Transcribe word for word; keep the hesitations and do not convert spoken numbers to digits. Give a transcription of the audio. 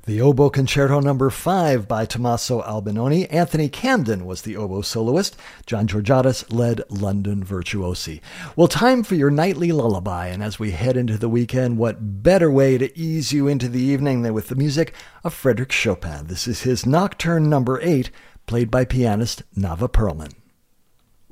The Oboe Concerto Number five by Tommaso Albinoni. Anthony Camden was the oboe soloist. John Georgiadis led London Virtuosi. Well, time for your nightly lullaby, and as we head into the weekend, what better way to ease you into the evening than with the music of Frédéric Chopin. This is his Nocturne Number eight, played by pianist Nava Perlman.